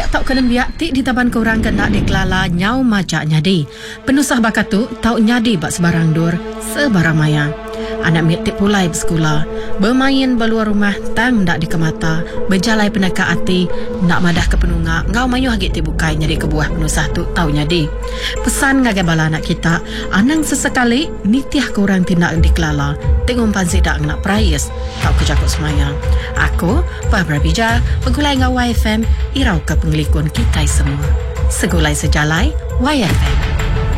Tiak tau kelen biak tik di taban korang kena dikelala nyau majak nyadi. Penusah bakatu tau nyadi bak sebarang dur, sebarang maya. Anak mik tik pulai bersekolah, bermain beluar rumah tang ndak di kemata, berjalai penaka hati, nak madah ke penunga, ngau mayuh agak tik bukai nyadi ke buah penusah tu tau nyadi. Pesan ngagai bala anak kita, anang sesekali nitiah korang tindak dikelala, tengok pansi dak nak prayes, tau kejakut semayang. Aku, Barbara Bija, pegulai ngau YFM, irau ke pengelikun kita semua. Segulai sejalai, YFM.